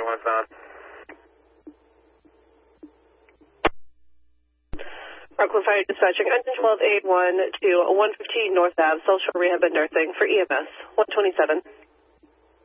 Anyone found? Rockland Fire Dispatching, engine 1281 to 115 North Ave, Social Rehab and Nursing for EMS, 127.